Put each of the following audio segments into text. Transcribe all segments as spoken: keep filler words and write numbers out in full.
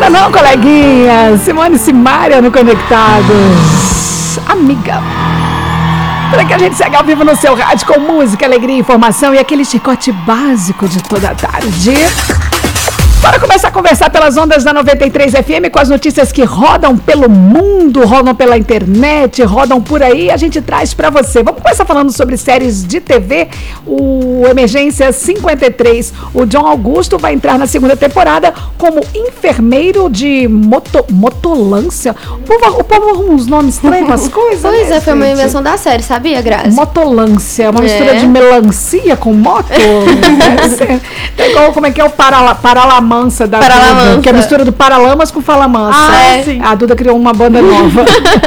Nada não, coleguinha. Simone Simaria no Conectados. Amiga. Para que a gente segue ao vivo no seu rádio com música, alegria, informação e aquele chicote básico de toda a tarde. Bora começar a conversar pelas ondas da noventa e três F M com as notícias que rodam pelo mundo, rodam pela internet, rodam por aí, a gente traz pra você. Vamos começar falando sobre séries de T V. O Emergência cinquenta e três, o John Augusto vai entrar na segunda temporada como enfermeiro de moto, motolância. O povo, o povo arruma uns nomes estranhos para as coisas. Pois né, é, foi uma gente? invenção da série, sabia, Grazi? Motolância, uma É. mistura de melancia com moto. Deve ser. É igual, como é que é o parala, Paralamansa da Paralamansa. Duda, que é a mistura do Paralamas com Falamansa. Ah, é. Sim. A Duda criou uma banda nova.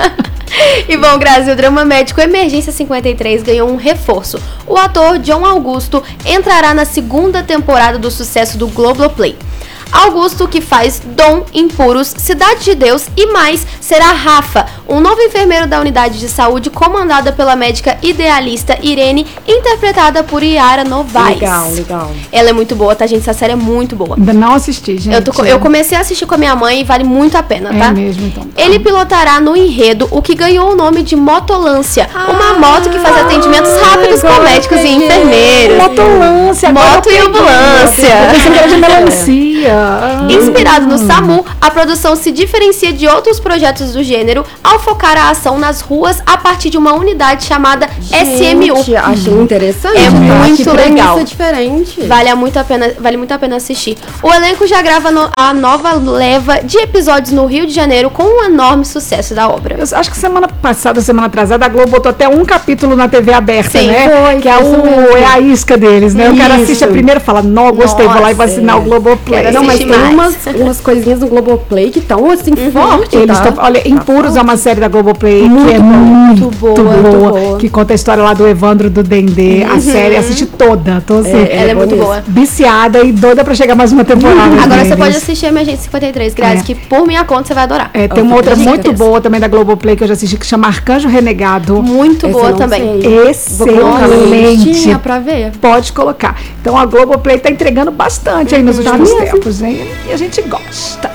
E bom, Grazi, o drama médico Emergência cinquenta e três ganhou um reforço. O ator John Augusto entrará na segunda temporada do sucesso do Globoplay. Augusto, que faz Dom, Impuros, Cidade de Deus e mais, será Rafa, um novo enfermeiro da unidade de saúde comandada pela médica idealista Irene, interpretada por Yara Novaes. Legal, legal. Ela é muito boa, tá, gente? Essa série é muito boa. Ainda não assisti, gente. Eu, tô- eu comecei a assistir com a minha mãe e vale muito a pena, tá? É mesmo, então. Ele pilotará no enredo o que ganhou o nome de Motolância, uma moto que faz atendimentos rápidos com agora médicos e peguei. enfermeiros. Motolância, agora Moto eu e peguei. ambulância. Eu pensei que era de melancia. Ah. Inspirado no SAMU, a produção se diferencia de outros projetos do gênero ao focar a ação nas ruas a partir de uma unidade chamada S M U. Gente, achei interessante. É tá? muito Que premissa legal. diferente. Vale muito a pena, vale muito a pena assistir. O elenco já grava no- a nova leva de episódios no Rio de Janeiro com um enorme sucesso da obra. Eu acho que semana passada, semana atrasada, a Globo botou até um capítulo na T V aberta, Sim, né? foi, que é, foi isso o, mesmo. é a isca deles, né? O cara Isso. assiste a primeira e fala, não, gostei, vou lá e vou Nossa, assinar é. o Globoplay. Quero Não, mas assistir tem mais. umas, umas coisinhas no Globoplay que estão assim forte, Eles tá? tão, olha, Impuros é uma série da Globoplay Muito que é boa, muito, muito boa, boa, muito boa. que conta a história lá do Evandro do Dendê. A série, assisti toda, tô assim, É, Ela é muito bonito. boa. viciada e doida pra chegar mais uma temporada. Agora deles. você pode assistir Emergência cinquenta e três, Grazi, É. que por minha conta você vai adorar. É, tem Ó, uma outra fica muito dicas. boa também da Globoplay que eu já assisti, que chama Arcanjo Renegado. Muito Esse boa eu não também. sei. Vou colocar na Excelente. listinha pra ver. Pode colocar. Então a Globoplay tá entregando bastante aí nos Tá últimos mesmo. tempos, hein? E a gente gosta.